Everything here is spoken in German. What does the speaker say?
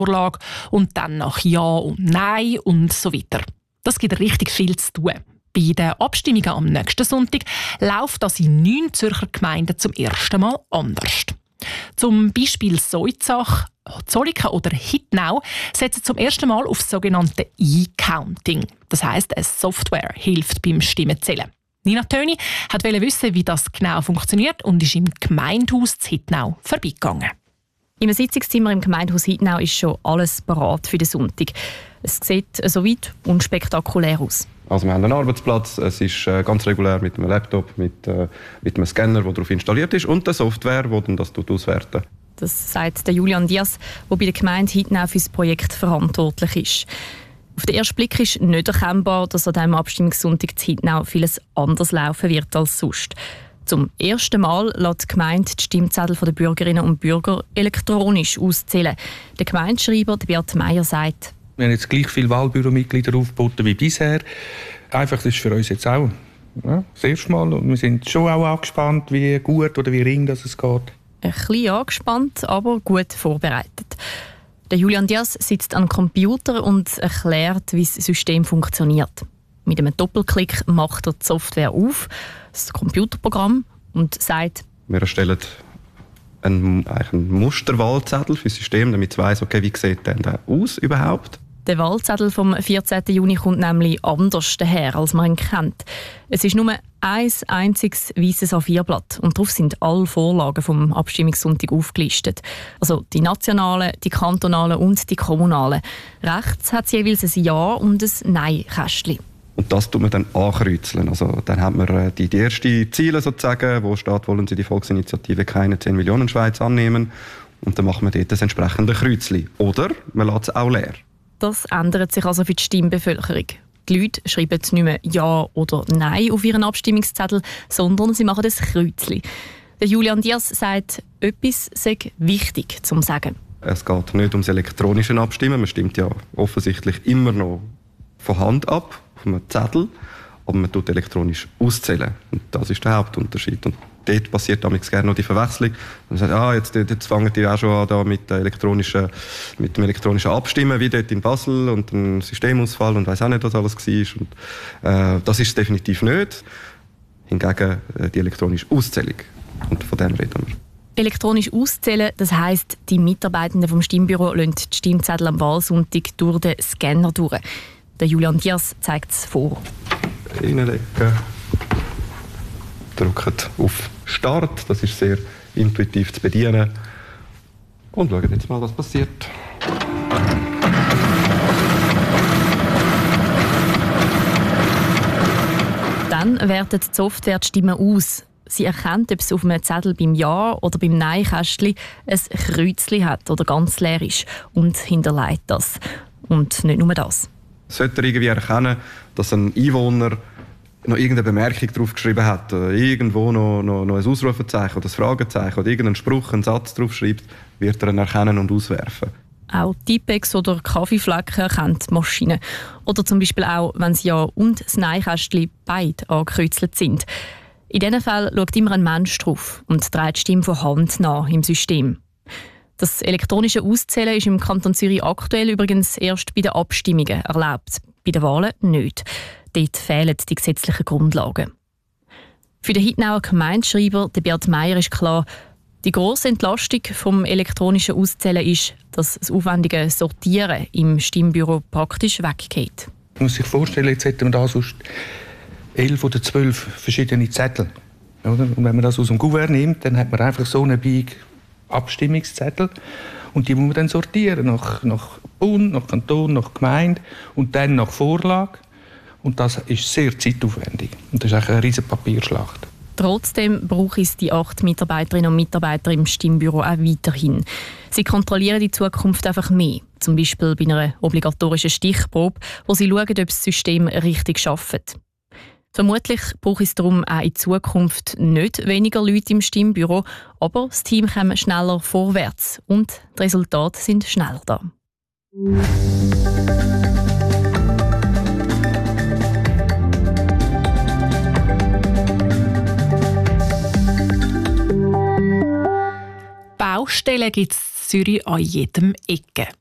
Vorlage und dann nach Ja und Nein und so weiter. Das gibt richtig viel zu tun. Bei den Abstimmungen am nächsten Sonntag läuft das in 9 Zürcher Gemeinden zum ersten Mal anders. Zum Beispiel Soizach, Zollikofen oder Hittnau setzen zum ersten Mal auf das sogenannte E-Counting. Das heisst, eine Software hilft beim Stimmenzählen. Nina Töni wollte wissen, wie das genau funktioniert und ist im Gemeindehaus zu Hittnau vorbeigegangen. Im Sitzungszimmer im Gemeindehaus Hittnau ist schon alles bereit für den Sonntag. Es sieht soweit unspektakulär aus. Also wir haben einen Arbeitsplatz, es ist ganz regulär mit einem Laptop, mit einem Scanner, der darauf installiert ist und der Software, die dann das auswertet. Das sagt der Julian Diaz, der bei der Gemeinde Hittnau für das Projekt verantwortlich ist. Auf den ersten Blick ist nicht erkennbar, dass an diesem Abstimmungssonntag in Hittnau vieles anders laufen wird als sonst. Zum ersten Mal lässt die Gemeinde die Stimmzettel der Bürgerinnen und Bürger elektronisch auszählen. Der Gemeindeschreiber Beat Meier sagt: Wir haben jetzt gleich viele Wahlbüromitglieder aufgeboten wie bisher. Einfach, das ist für uns jetzt auch das erste Mal. Und wir sind schon auch angespannt, wie gut oder wie ring das es geht. Ein bisschen angespannt, aber gut vorbereitet. Der Julian Diaz sitzt am Computer und erklärt, wie das System funktioniert. Mit einem Doppelklick macht er die Software auf, das Computerprogramm, und sagt: Wir erstellen einen Musterwahlzettel für das System, damit es weiss, okay, wie sieht denn der aus überhaupt? Der Wahlzettel vom 14. Juni kommt nämlich anders daher, als man ihn kennt. Es ist nur ein einziges weißes A4-Blatt und darauf sind alle Vorlagen vom Abstimmungssonntag aufgelistet. Also die nationalen, die kantonalen und die kommunalen. Rechts hat es jeweils ein Ja- und ein Nein-Kästchen. Und das tut man dann ankreuzeln. Also dann hat man die ersten Ziele sozusagen, wo steht, wollen Sie die Volksinitiative keine 10 Millionen Schweiz annehmen. Und dann macht man dort das entsprechende Kreuzchen. Oder man lässt es auch leer. Das ändert sich also für die Stimmbevölkerung. Die Leute schreiben nicht mehr Ja oder Nein auf ihren Abstimmungszettel, sondern sie machen ein Kreuzchen. Der Julian Diaz sagt, etwas sei wichtig zu sagen. Es geht nicht ums elektronische Abstimmen. Man stimmt ja offensichtlich immer noch von Hand ab, auf einem Zettel, aber man tut elektronisch auszählen. Und das ist der Hauptunterschied. Und dort passiert damals gerne noch die Verwechslung. Man sagt, jetzt fangen die auch schon an da mit dem elektronischen Abstimmen, wie dort in Basel, und ein Systemausfall und weiss auch nicht, was alles war. Und das ist es definitiv nicht. Hingegen die elektronische Auszählung. Und von dem reden wir. Elektronisch auszählen, das heisst, die Mitarbeitenden vom Stimmbüro lassen die Stimmzettel am Wahlsonntag durch den Scanner durch. Der Julian Diaz zeigt es vor. Reinlegen. Drücken auf Start, das ist sehr intuitiv zu bedienen. Und schauen jetzt mal, was passiert. Dann wertet die Software die Stimmen aus. Sie erkennt, ob es auf einem Zettel beim Ja- oder beim Nein-Kästchen ein Kreuzchen hat oder ganz leer ist und hinterlegt das. Und nicht nur das. Sollte er irgendwie erkennen, dass ein Einwohner noch irgendeine Bemerkung draufgeschrieben hat, irgendwo noch ein Ausrufezeichen oder ein Fragezeichen oder irgendeinen Spruch, einen Satz draufschreibt, wird er ihn erkennen und auswerfen. Auch Tippex oder Kaffeeflecken erkennt die Maschine. Oder zum Beispiel auch, wenn das Ja und das Nein-Kästchen beide angekreuzelt sind. In diesen Fällen schaut immer ein Mensch drauf und dreht die Stimme von Hand nach im System. Das elektronische Auszählen ist im Kanton Zürich aktuell übrigens erst bei den Abstimmungen erlaubt, bei den Wahlen nicht. Dort fehlen die gesetzlichen Grundlagen. Für den Hittnauer Gemeindeschreiber Beat Meier ist klar, die grosse Entlastung vom elektronischen Auszählen ist, dass das aufwendige Sortieren im Stimmbüro praktisch weggeht. Man muss sich vorstellen, jetzt hätten wir da sonst 11 oder 12 verschiedene Zettel. Oder? Und wenn man das aus dem Kuvert nimmt, dann hat man einfach so eine Beige Abstimmungszettel. Und die muss man dann sortieren nach Bund, nach Kanton, nach Gemeinde und dann nach Vorlage. Und das ist sehr zeitaufwendig. Und das ist eine riesige Papierschlacht. Trotzdem braucht es die 8 Mitarbeiterinnen und Mitarbeiter im Stimmbüro auch weiterhin. Sie kontrollieren in Zukunft einfach mehr. Zum Beispiel bei einer obligatorischen Stichprobe, wo sie schauen, ob das System richtig arbeitet. Vermutlich braucht es darum auch in Zukunft nicht weniger Leute im Stimmbüro, aber das Team kommt schneller vorwärts und die Resultate sind schneller da. Baustellen gibt es in Zürich an jedem Ecke.